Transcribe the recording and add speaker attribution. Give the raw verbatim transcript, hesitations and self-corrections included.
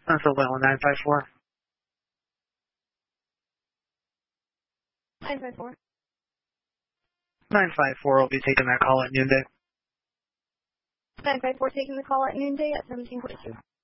Speaker 1: That's a little nine five four.
Speaker 2: nine five four.
Speaker 1: nine five four will be taking that call at noonday.
Speaker 2: nine five four taking the call at noonday at seventeen forty-two.